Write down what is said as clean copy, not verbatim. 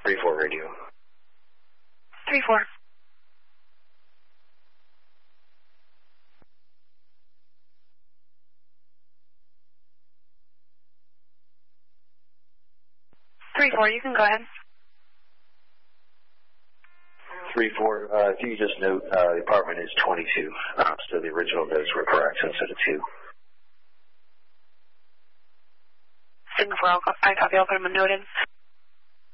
3-4 radio. 3-4. You can go ahead. 3-4. If you just note, the apartment is 22, so the original notes were correct instead of 2. Signal 4, I copy. I'll put them a note in.